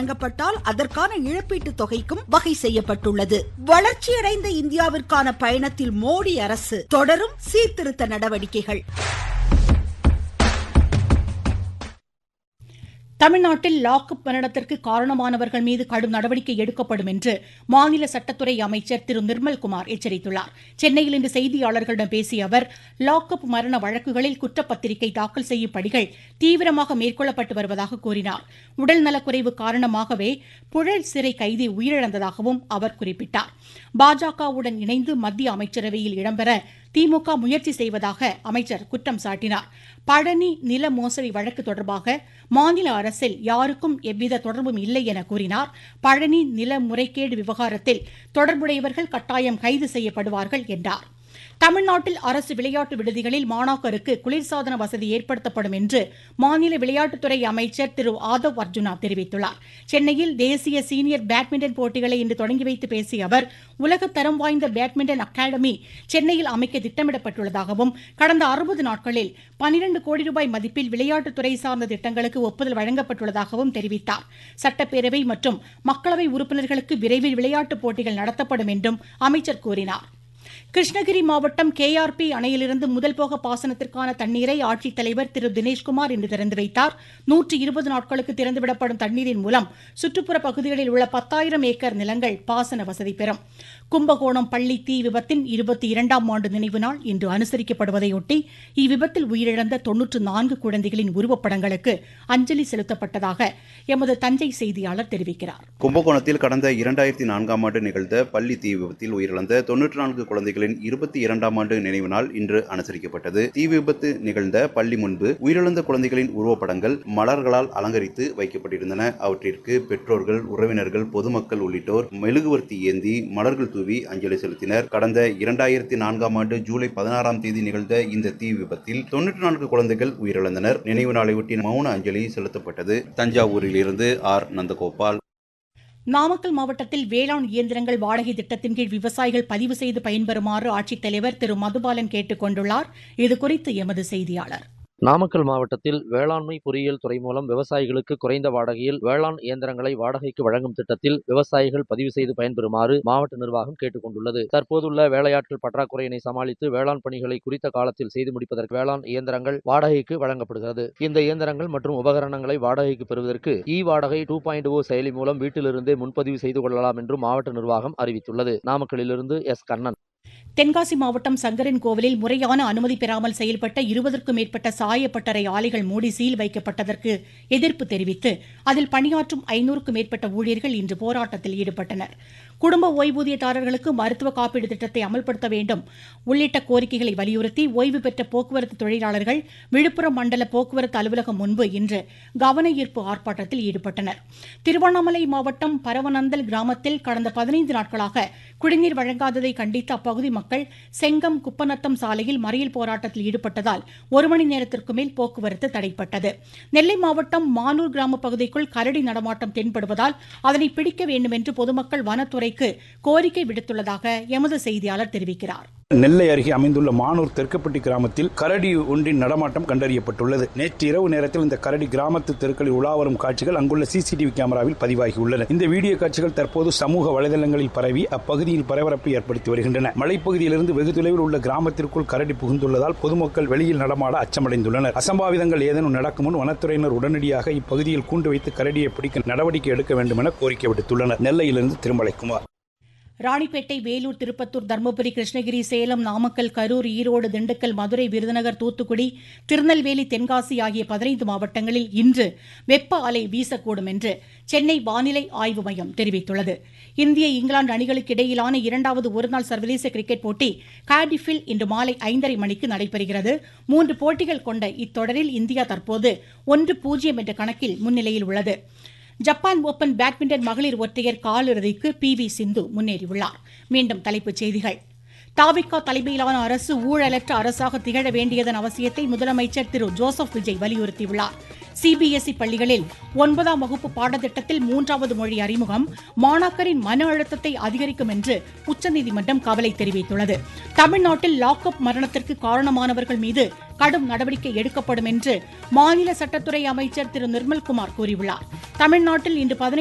வழங்கப்பட்டால் அதற்கான இழப்பீட்டுத் தொகைக்கும் வகை செய்யப்பட்டுள்ளது. வளர்ச்சியடைந்த இந்தியாவிற்கான பயணத்தில் மோடி அரசு தொடரும் சீர்திருத்த நடவடிக்கைகள். தமிழ்நாட்டில் லாக்அப் மரணத்திற்கு காரணமானவர்கள் மீது கடும் நடவடிக்கை எடுக்கப்படும் என்று மாநில சட்டத்துறை அமைச்சர் திரு நிர்மல்குமார் எச்சரித்துள்ளார். சென்னையில் இன்று செய்தியாளர்களிடம் பேசிய அவர், லாக்அப் மரண வழக்குகளில் குற்றப்பத்திரிகை தாக்கல் செய்யும் பணிகள் தீவிரமாக மேற்கொள்ளப்பட்டு வருவதாக கூறினார். உடல்நலக்குறைவு காரணமாகவே புழல் சிறை கைதி உயிரிழந்ததாகவும் அவர் குறிப்பிட்டார். பாஜகவுடன் இணைந்து மத்திய அமைச்சரவையில் இடம்பெற திமுக முயற்சி செய்வதாக அமைச்சர் குற்றம் சாட்டினார். பழனி நில மோசடி வழக்கு தொடர்பாக மாநில அரசில் யாருக்கும் எவ்வித தொடர்பும் இல்லை என கூறினார். பழனி நில முறைகேடு விவகாரத்தில் தொடர்புடையவர்கள் கட்டாயம் கைது செய்யப்படுவார்கள் என்றார். தமிழ்நாட்டில் அரசு விளையாட்டு விடுதிகளில் மாணாக்கருக்கு குளிர்சாதன வசதி ஏற்படுத்தப்படும் என்று மாநில விளையாட்டுத்துறை அமைச்சர் திரு ஆதவ் அர்ஜுனா தெரிவித்துள்ளார். சென்னையில் தேசிய சீனியர் பேட்மிண்டன் போட்டிகளை இன்று தொடங்கி வைத்து பேசிய அவர், உலகத்தரம் வாய்ந்த பேட்மிண்டன் அகாடமி சென்னையில் அமைக்க திட்டமிடப்பட்டுள்ளதாகவும் கடந்த 60 நாட்களில் 12 கோடி ரூபாய் மதிப்பில் விளையாட்டுத்துறை சார்ந்த திட்டங்களுக்கு ஒப்புதல் வழங்கப்பட்டுள்ளதாகவும் தெரிவித்தார். சட்டப்பேரவை மற்றும் மக்களவை உறுப்பினர்களுக்கு விரைவில் விளையாட்டுப் போட்டிகள் நடத்தப்படும் என்றும் அமைச்சர் கூறினார். கிருஷ்ணகிரி மாவட்டம் KRP அணையிலிருந்து முதல் போக பாசனத்திற்கான தண்ணீரை ஆட்சித்தலைவர் திரு தினேஷ்குமார் இன்று திறந்து வைத்தார். 120 நாட்களுக்கு திறந்துவிடப்படும் தண்ணீரின் மூலம் சுற்றுப்புற பகுதிகளில் உள்ள 10,000 ஏக்கர் நிலங்கள் பாசன வசதி பெறும். கும்பகோணம் பள்ளி தீ விபத்தின் 22ஆம் ஆண்டு நினைவு நாள் இன்று அனுசரிக்கப்படுவதையொட்டி இவ்விபத்தில் உயிரிழந்த 94 குழந்தைகளின் உருவப்படங்களுக்கு அஞ்சலி செலுத்தப்பட்டதாக எமது தஞ்சை செய்தியாளர் தெரிவிக்கிறார். கும்பகோணத்தில் கடந்த 2004ஆம் ஆண்டு நிகழ்ந்த பள்ளி தீ விபத்தில் உயிரிழந்த 94 குழந்தைகளின் 22ஆம் ஆண்டு நினைவு நாள் இன்று அனுசரிக்கப்பட்டது. தீ விபத்து நிகழ்ந்த பள்ளி முன்பு உயிரிழந்த குழந்தைகளின் உருவப்படங்கள் மலர்களால் அலங்கரித்து வைக்கப்பட்டிருந்தன. அவற்றிற்கு பெற்றோர்கள், உறவினர்கள், பொதுமக்கள் உள்ளிட்டோர் மெழுகுவர்த்தி ஏந்தி மலர்கள் தூவி அஞ்சலி செலுத்தினர். கடந்த 2004ஆம் ஆண்டு ஜூலை 16ஆம் தேதி நிகழ்ந்த இந்த தீ விபத்தில் 94 குழந்தைகள் உயிரிழந்தனர். நினைவு நாளையொட்டி மௌன அஞ்சலி செலுத்தப்பட்டது. தஞ்சாவூரில் இருந்து ஆர். நந்தகோபால். நாமக்கல் மாவட்டத்தில் வேளாண் இயந்திரங்கள் வாடகை திட்டத்தின் கீழ் விவசாயிகள் பதிவு செய்து பயன்பெறுமாறு ஆட்சித்தலைவர் திரு மதுபாலன் கேட்டுக் கொண்டுள்ளார். இதுகுறித்து எமது செய்தியாளர். நாமக்கல் மாவட்டத்தில் வேளாண்மை பொறியியல் துறை மூலம் விவசாயிகளுக்கு குறைந்த வாடகையில் வேளாண் இயந்திரங்களை வாடகைக்கு வழங்கும் திட்டத்தில் விவசாயிகள் பதிவு செய்து பயன்பெறுமாறு மாவட்ட நிர்வாகம் கேட்டுக் கொண்டுள்ளது. தற்போதுள்ள வேலையாட்கள் பற்றாக்குறையினை சமாளித்து வேளாண் பணிகளை குறித்த காலத்தில் செய்து முடிப்பதற்கு வேளாண் இயந்திரங்கள் வாடகைக்கு வழங்கப்படுகிறது. இந்த இயந்திரங்கள் மற்றும் உபகரணங்களை வாடகைக்கு பெறுவதற்கு வாடகை 2.0 செயலி மூலம் வீட்டிலிருந்தே முன்பதிவு செய்து கொள்ளலாம் என்று மாவட்ட நிர்வாகம் அறிவித்துள்ளது. நாமக்கலிலிருந்து எஸ். கண்ணன். தென்காசி மாவட்டம் சங்கரன் கோவிலில் முறையான அனுமதி பெறாமல் செயல்பட்ட 20க்கும் மேற்பட்ட சாயப்பட்டறை ஆலைகள் மூடி சீல் வைக்கப்பட்டதற்கு எதிர்ப்பு தெரிவித்து அதில் பணியாற்றும் 500க்கும் மேற்பட்ட ஊழியர்கள் இன்று போராட்டத்தில் ஈடுபட்டனர். குடும்ப ஓய்வூதியதாரர்களுக்கு மருத்துவ காப்பீடு திட்டத்தை அமல்படுத்த வேண்டும் உள்ளிட்ட கோரிக்கைகளை வலியுறுத்தி ஓய்வு பெற்ற போக்குவரத்து தொழிலாளர்கள் விழுப்புரம் மண்டல போக்குவரத்து அலுவலகம் முன்பு இன்று கவன ஈர்ப்பு ஆர்ப்பாட்டத்தில் ஈடுபட்டனர். திருவண்ணாமலை மாவட்டம் பரவனந்தல் கிராமத்தில் கடந்த 15 நாட்களாக குடிநீர் வழங்காததை கண்டித்து அப்பகுதி மக்கள் செங்கம் குப்பநத்தம் சாலையில் மறியல் போராட்டத்தில் ஈடுபட்டதால் 1 மணி நேரத்திற்கு மேல் போக்குவரத்து தடைப்பட்டது. நெல்லை மாவட்டம் மானூர் கிராம பகுதிக்குள் கரடி நடமாட்டம் தென்படுவதால் அதனை பிடிக்க வேண்டும் என்று பொதுமக்கள் வனத்துறைக்கு கோரிக்கை விடுத்துள்ளதாக எமது செய்தியாளர் தெரிவிக்கிறார். நெல்லை அருகே அமைந்துள்ள மானூர் தெற்குப்பட்டி கிராமத்தில் கரடி ஒன்றின் நடமாட்டம் கண்டறியப்பட்டுள்ளது. நேற்று இரவு நேரத்தில் இந்த கரடி கிராமத்து தெருக்களில் உலாவரும் காட்சிகள் அங்குள்ள CCTV கேமராவில் பதிவாகியுள்ளன. இந்த வீடியோ காட்சிகள் தற்போது சமூக வலைதளங்களில் பரவி அப்பகுதியில் பரபரப்பை ஏற்படுத்தி வருகின்றன. மலைப்பகுதியிலிருந்து வெகு தொலைவில் உள்ள கிராமத்திற்குள் கரடி புகுந்துள்ளதால் பொதுமக்கள் வெளியில் நடமாட அச்சமடைந்துள்ளனர். அசம்பாவிதங்கள் ஏதேனும் நடக்கும் முன் வனத்துறையினர் உடனடியாக இப்பகுதியில் கூண்டு வைத்து கரடியை பிடிக்க நடவடிக்கை எடுக்க வேண்டும் என கோரிக்கை விடுத்துள்ளனர். நெல்லையிலிருந்து திருமலைக்குமார். ராணிப்பேட்டை, வேலூர், திருப்பத்தூர், தர்மபுரி, கிருஷ்ணகிரி, சேலம், நாமக்கல், கரூர், ஈரோடு, திண்டுக்கல், மதுரை, விருதுநகர், தூத்துக்குடி, திருநெல்வேலி, தென்காசி ஆகிய 15 மாவட்டங்களில் இன்று வெப்ப அலை வீசக்கூடும் என்று சென்னை வானிலை ஆய்வு மையம் தெரிவித்துள்ளது. இந்திய, இங்கிலாந்து அணிகளுக்கு இடையிலான 2வது ஒருநாள் சர்வதேச கிரிக்கெட் போட்டி கார்டிஃபில் இன்று மாலை 5:30 மணிக்கு நடைபெறுகிறது. 3 போட்டிகள் கொண்ட இத்தொடரில் இந்தியா தற்போது 1-0 என்ற கணக்கில் முன்னிலையில் உள்ளது. ஜப்பான் ஓபன் பேட்மிண்டன் மகளிர் ஒற்றையர் காலிறுதிக்கு PV சிந்து முன்னேறியுள்ளார். மீண்டும் தலைப்புச் செய்திகள். தாவிகா தலைமையிலான அரசு ஊழலற்ற அரசாக திகழ வேண்டியதன் அவசியத்தை முதலமைச்சர் திரு ஜோசப் விஜய் வலியுறுத்தியுள்ளார். CBSE பள்ளிகளில் 9ஆம் வகுப்பு பாடத்திட்டத்தில் 3வது மொழி அறிமுகம் மாணாக்கரின் மன அழுத்தத்தை அதிகரிக்கும் என்று உச்சநீதிமன்றம் கவலை தெரிவித்துள்ளது. தமிழ்நாட்டில் லாக்அப் மரணத்திற்கு காரணமானவர்கள் மீது கடும் நடவடிக்கை எடுக்கப்படும் என்று மாநில சட்டத்துறை அமைச்சர் திரு நிர்மல்குமார் கூறியுள்ளார். தமிழ்நாட்டில் இன்று